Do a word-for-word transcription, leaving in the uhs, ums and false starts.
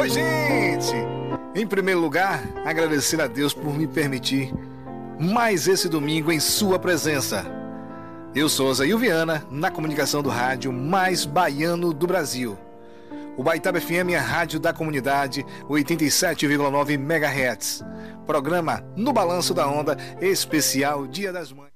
Oi, gente! Em primeiro lugar, agradecer a Deus por me permitir mais esse domingo em sua presença. Eu sou Osair Viana, na comunicação do rádio mais baiano do Brasil. O Baitaba F M é a rádio da comunidade, oitenta e sete vírgula nove megahertz. Programa No Balanço da Onda, especial Dia das Mães.